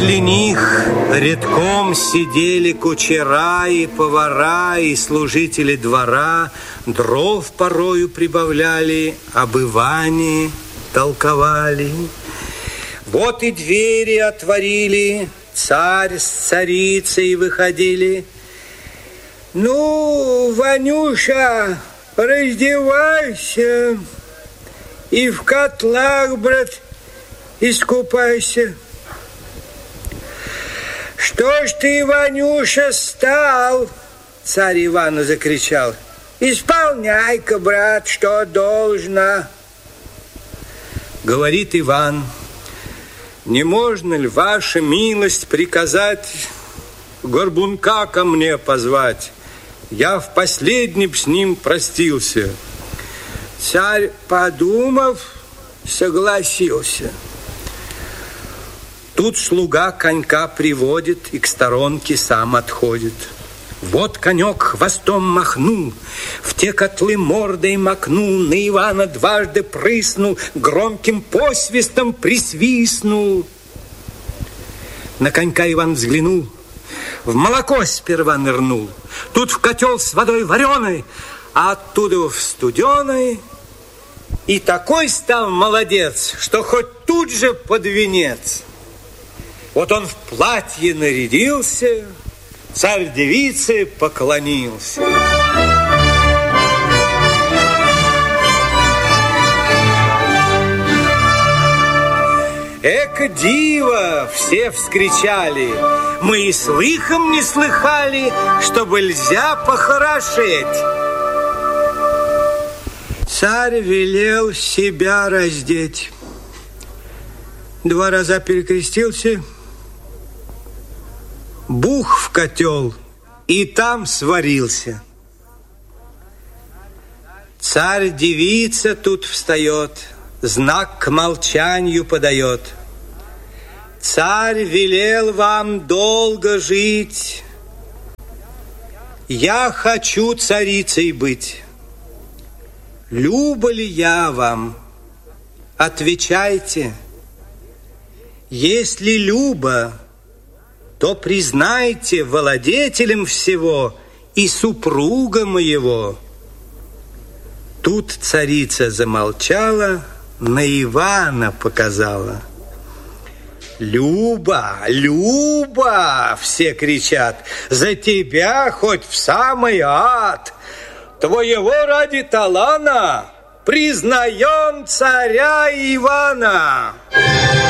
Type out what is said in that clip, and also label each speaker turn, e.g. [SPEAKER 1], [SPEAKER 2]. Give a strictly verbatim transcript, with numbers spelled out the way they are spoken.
[SPEAKER 1] Подле них редком сидели кучера и повара, и служители двора, дров порою прибавляли, об Иване толковали. Вот и двери отворили, царь с царицей выходили. Ну, Ванюша, раздевайся и в котлах, брат, искупайся. Что ж ты, Ванюша, стал? Царь Ивану закричал. Исполняй-ка, брат, что должно. Говорит Иван, не можно ли, ваша милость, приказать горбунка ко мне позвать? Я в последнем с ним простился. Царь, подумав, согласился. Тут слуга конька приводит и к сторонке сам отходит. Вот конек хвостом махнул, в те котлы мордой макнул, на Ивана дважды прыснул, громким посвистом присвистнул. На конька Иван взглянул, в молоко сперва нырнул. Тут в котел с водой вареной, а оттуда в студеной. И такой стал молодец, что хоть тут же под венец. Вот он в платье нарядился, царь девице поклонился. Эка диво, все вскричали, мы и слыхом не слыхали, чтобы нельзя похорошеть. Царь велел себя раздеть. Два раза перекрестился, бух в котел, и там сварился. Царь-девица тут встает, знак к молчанию подает. Царь велел вам долго жить. Я хочу царицей быть. Люба ли я вам? Отвечайте. Если люба, то признайте владетелем всего и супруга моего. Тут царица замолчала, на Ивана показала. Люба, Люба, все кричат, за тебя хоть в самый ад. Твоего ради талана признаем царя Ивана.